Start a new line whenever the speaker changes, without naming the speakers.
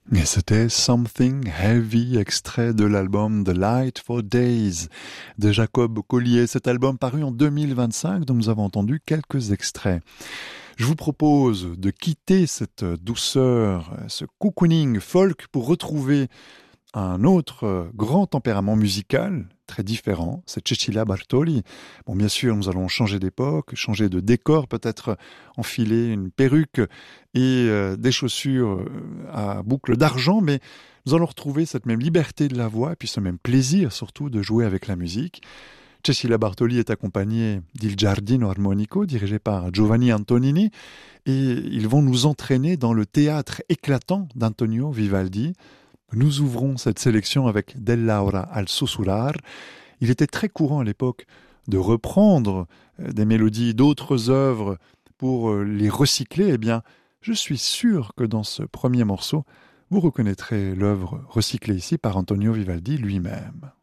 Et c'était Something Heavy, extrait de l'album The Light for Days de Jacob Collier. Cet album paru en 2025 dont nous avons entendu quelques extraits. Je vous propose de quitter cette douceur, ce cocooning folk pour retrouver un autre grand tempérament musical, très différent, c'est Cecilia Bartoli. Bon, bien sûr, nous allons changer d'époque, changer de décor, peut-être enfiler une perruque et des chaussures à boucles d'argent, mais nous allons retrouver cette même liberté de la voix et puis ce même plaisir surtout de jouer avec la musique. Cecilia Bartoli est accompagnée d'Il Giardino Armonico, dirigé par Giovanni Antonini, et ils vont nous entraîner dans le théâtre éclatant d'Antonio Vivaldi. Nous ouvrons cette sélection avec Del Laura al Sussurrar. Il était très courant à l'époque de reprendre des mélodies d'autres œuvres pour les recycler. Eh bien, je suis sûr que dans ce premier morceau, vous reconnaîtrez l'œuvre recyclée ici par Antonio Vivaldi lui-même.